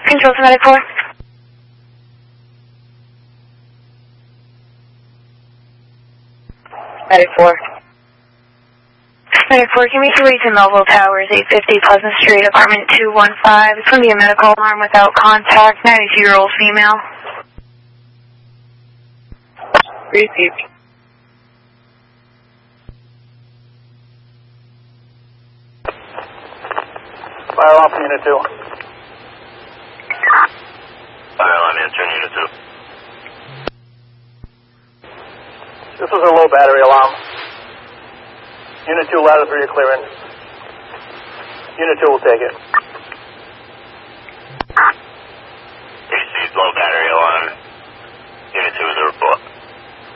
Control to Medic 4. Medic 4. Medic 4, can we reach to Melville Towers, 850 Pleasant Street, apartment 215. It's going to be a medical alarm without contact, 92-year-old female. Received. Fire alarm from Unit 2. Fire alarm answering Unit 2. This was a low battery alarm. Unit 2, ladder 3 to clearance. Unit 2 will take it. Received low battery alarm. Unit 2 is a report.